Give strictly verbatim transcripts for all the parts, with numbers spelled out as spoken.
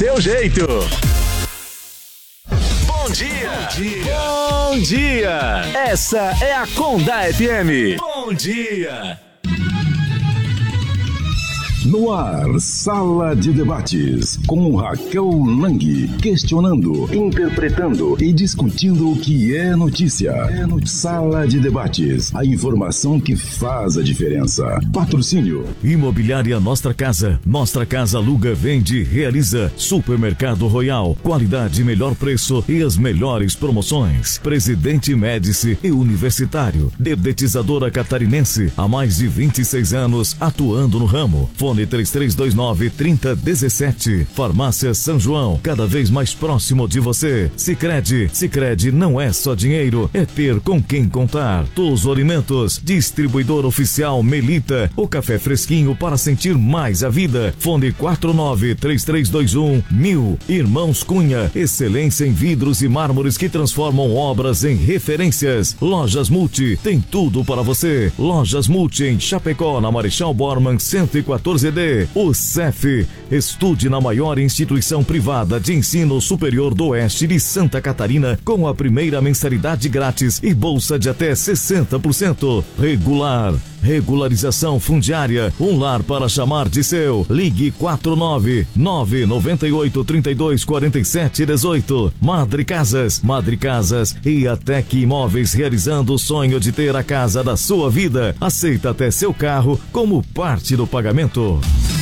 seu jeito. Bom dia. Bom dia. Bom dia. Essa é a Condá F M. Bom dia. No ar, Sala de Debates, com Raquel Lang, questionando, interpretando e discutindo o que é notícia. É no Sala de Debates, a informação que faz a diferença. Patrocínio. Imobiliária Nostra Casa. Nostra Casa aluga, vende, realiza. Supermercado Royal. Qualidade, melhor preço e as melhores promoções. Presidente Médici e Universitário. Dedetizadora Catarinense. Há mais de vinte e seis anos atuando no ramo. Fone três três dois nove, três zero um sete. Farmácia São João, cada vez mais próximo de você. Sicredi, Sicredi não é só dinheiro, é ter com quem contar. Touso Alimentos, distribuidor oficial Melita, o café fresquinho para sentir mais a vida. Fone quatro nove três três dois um mil. Irmãos Cunha, excelência em vidros e mármores que transformam obras em referências. Lojas Multi, tem tudo para você. Lojas Multi em Chapecó, na Marechal Bormann cento e quatorze D. O C E F, estude na maior instituição privada de ensino superior do Oeste de Santa Catarina com a primeira mensalidade grátis e bolsa de até sessenta por cento. Regular, regularização fundiária, um lar para chamar de seu. Ligue quatro nove nove nove oito três dois quatro sete um oito. Madre Casas, Madre Casas e Atec Imóveis, realizando o sonho de ter a casa da sua vida. Aceita até seu carro como parte do pagamento.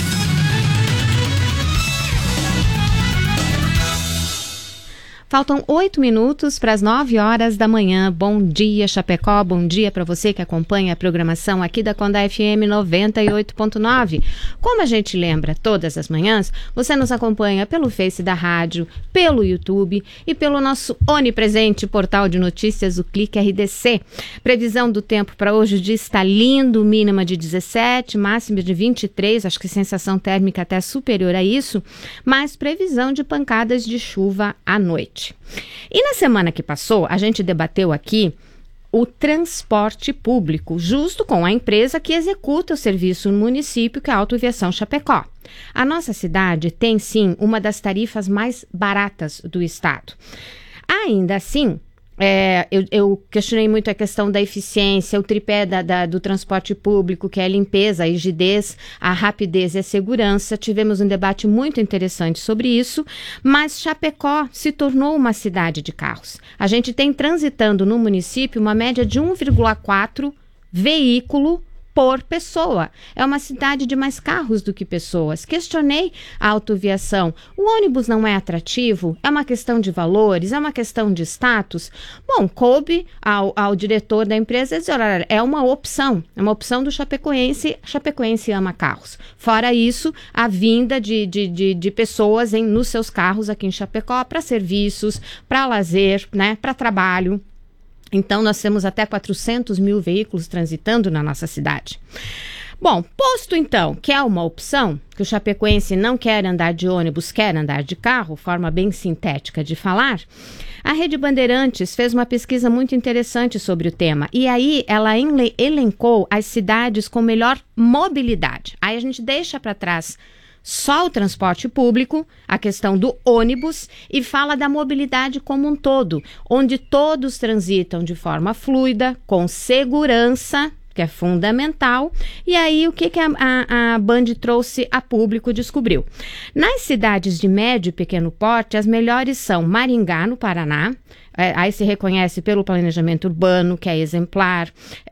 Faltam oito minutos para as nove horas da manhã. Bom dia, Chapecó. Bom dia para você que acompanha a programação aqui da Condá F M noventa e oito ponto nove. Como a gente lembra todas as manhãs, você nos acompanha pelo Face da rádio, pelo YouTube e pelo nosso onipresente portal de notícias, o Clique R D C. Previsão do tempo para hoje, o dia está lindo, mínima de dezessete, máxima de vinte e três, acho que sensação térmica até superior a isso, mas previsão de pancadas de chuva à noite. E na semana que passou, a gente debateu aqui o transporte público, justo com a empresa que executa o serviço no município, que é a Autoviação Chapecó. A nossa cidade tem, sim, uma das tarifas mais baratas do estado. Ainda assim, É, eu, eu questionei muito a questão da eficiência, o tripé da, da, do transporte público, que é a limpeza, a rigidez, a rapidez e a segurança. Tivemos um debate muito interessante sobre isso, mas Chapecó se tornou uma cidade de carros. A gente tem transitando no município uma média de um vírgula quatro veículo por pessoa. É uma cidade de mais carros do que pessoas. Questionei a autoviação. O ônibus não é atrativo? É uma questão de valores? É uma questão de status? Bom, coube ao, ao diretor da empresa dizer, olha, é uma opção. É uma opção do chapecoense. Chapecoense ama carros. Fora isso, a vinda de, de, de, de pessoas em, nos seus carros aqui em Chapecó para serviços, para lazer, né, para trabalho. Então, nós temos até quatrocentos mil veículos transitando na nossa cidade. Bom, posto então que é uma opção, que o chapecoense não quer andar de ônibus, quer andar de carro, forma bem sintética de falar, a Rede Bandeirantes fez uma pesquisa muito interessante sobre o tema. E aí ela elencou as cidades com melhor mobilidade. Aí a gente deixa para trás só o transporte público, a questão do ônibus, e fala da mobilidade como um todo, onde todos transitam de forma fluida, com segurança, que é fundamental. E aí, o que, que a, a, a Band trouxe a público, descobriu? Nas cidades de médio e pequeno porte, as melhores são Maringá, no Paraná. É, aí se reconhece pelo planejamento urbano, que é exemplar,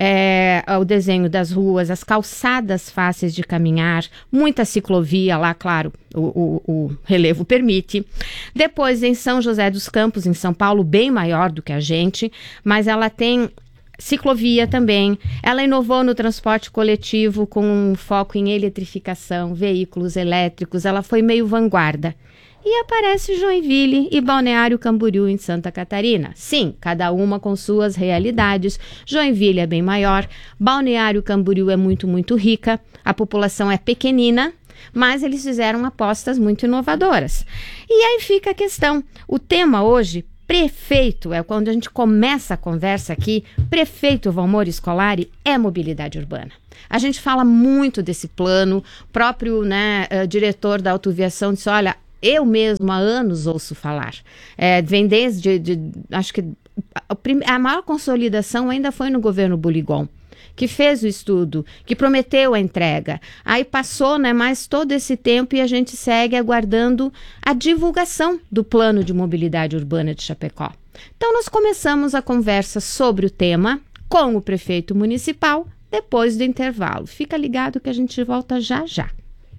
é, o desenho das ruas, as calçadas fáceis de caminhar, muita ciclovia lá, claro, o, o, o relevo permite. Depois, em São José dos Campos, em São Paulo, bem maior do que a gente, mas ela tem ciclovia também. Ela inovou no transporte coletivo com um foco em eletrificação, veículos elétricos, ela foi meio vanguarda. E aparece Joinville e Balneário Camboriú em Santa Catarina. Sim, cada uma com suas realidades. Joinville é bem maior, Balneário Camboriú é muito, muito rica, a população é pequenina, mas eles fizeram apostas muito inovadoras. E aí fica a questão, o tema hoje, prefeito, é quando a gente começa a conversa aqui, prefeito Valmor Scolari é mobilidade urbana. A gente fala muito desse plano, próprio né, uh, diretor da Autoviação disse, olha, eu mesmo há anos ouço falar. É, vem desde, de, acho que a, a maior consolidação ainda foi no governo Buligon, que fez o estudo, que prometeu a entrega. Aí passou, né, mais todo esse tempo e a gente segue aguardando a divulgação do Plano de Mobilidade Urbana de Chapecó. Então nós começamos a conversa sobre o tema com o prefeito municipal depois do intervalo. Fica ligado que a gente volta já já.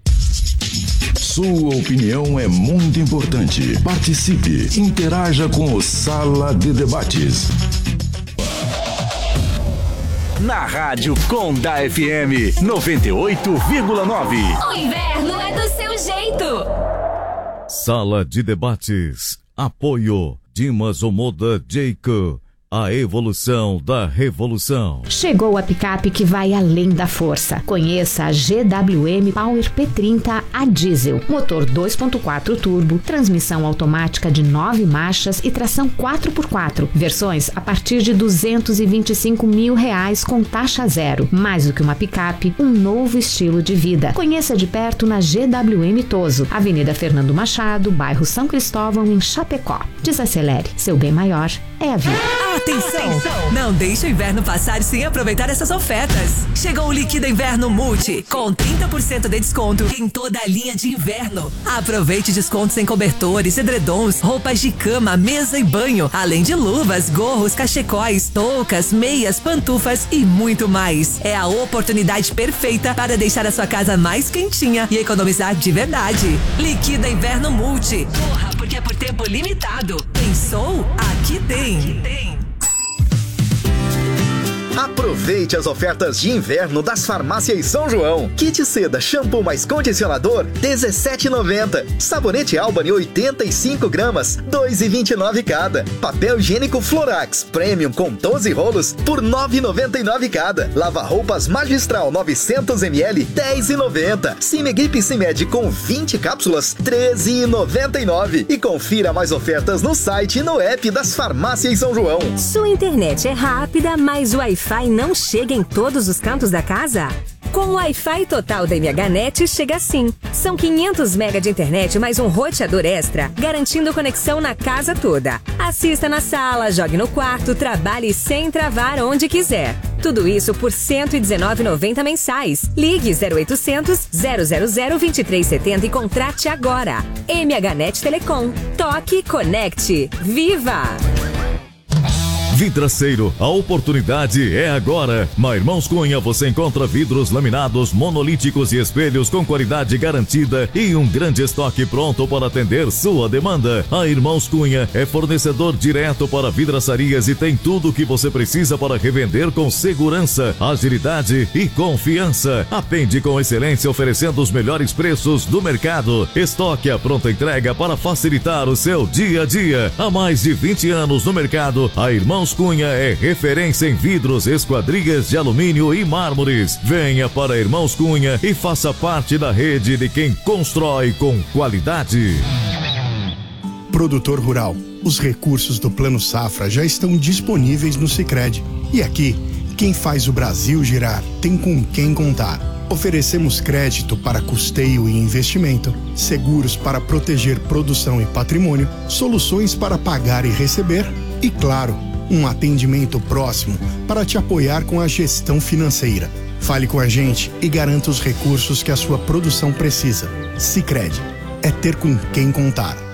Sua opinião é muito importante. Participe, interaja com o Sala de Debates. Na Rádio Conda F M noventa e oito vírgula nove. O inverno é do seu jeito. Sala de Debates. Apoio Dimas Omoda Jeico. A evolução da revolução. Chegou a picape que vai além da força. Conheça a G W M Power P trinta a diesel. Motor dois ponto quatro turbo, transmissão automática de nove marchas e tração quatro por quatro. Versões a partir de duzentos e vinte e cinco mil reais com taxa zero. Mais do que uma picape, um novo estilo de vida. Conheça de perto na G W M Toso, Avenida Fernando Machado, bairro São Cristóvão, em Chapecó. Desacelere, seu bem maior é a vida. Atenção! Atenção! Não deixe o inverno passar sem aproveitar essas ofertas. Chegou o Liquida Inverno Multi, com trinta por cento de desconto em toda a linha de inverno. Aproveite descontos em cobertores, edredons, roupas de cama, mesa e banho, além de luvas, gorros, cachecóis, toucas, meias, pantufas e muito mais. É a oportunidade perfeita para deixar a sua casa mais quentinha e economizar de verdade. Liquida Inverno Multi. Corra, porque é por tempo limitado. Pensou? Aqui tem. Aqui tem. Aproveite as ofertas de inverno das farmácias São João. Kit seda, shampoo mais condicionador, dezessete reais e noventa centavos. Sabonete Albany, oitenta e cinco gramas, dois reais e vinte e nove centavos cada. Papel higiênico Florax Premium com doze rolos por nove reais e noventa e nove centavos cada. Lava-roupas Magistral novecentos mililitros, dez reais e noventa centavos. Cimegrip Cimed com vinte cápsulas, treze reais e noventa e nove centavos. E confira mais ofertas no site e no app das farmácias São João. Sua internet é rápida, mas o Wi-Fi não chega em todos os cantos da casa? Com o Wi-Fi total da MHNet chega assim. São quinhentos megas de internet mais um roteador extra, garantindo conexão na casa toda. Assista na sala, jogue no quarto, trabalhe sem travar onde quiser. Tudo isso por cento e dezenove reais e noventa centavos mensais. Ligue zero oitocentos, zero zero zero, vinte e três setenta e contrate agora. MHNet Telecom. Toque, conecte. Viva! Vidraceiro, a oportunidade é agora. Na Irmãos Cunha você encontra vidros laminados, monolíticos e espelhos com qualidade garantida e um grande estoque pronto para atender sua demanda. A Irmãos Cunha é fornecedor direto para vidraçarias e tem tudo o que você precisa para revender com segurança, agilidade e confiança. Atende com excelência, oferecendo os melhores preços do mercado. Estoque a pronta entrega para facilitar o seu dia a dia. Há mais de vinte anos no mercado, a Irmãos Cunha é referência em vidros, esquadrias de alumínio e mármores. Venha para Irmãos Cunha e faça parte da rede de quem constrói com qualidade. Produtor rural, os recursos do Plano Safra já estão disponíveis no Sicredi. E aqui, quem faz o Brasil girar tem com quem contar. Oferecemos crédito para custeio e investimento, seguros para proteger produção e patrimônio, soluções para pagar e receber e, claro, um atendimento próximo para te apoiar com a gestão financeira. Fale com a gente e garanta os recursos que a sua produção precisa. Sicredi é ter com quem contar.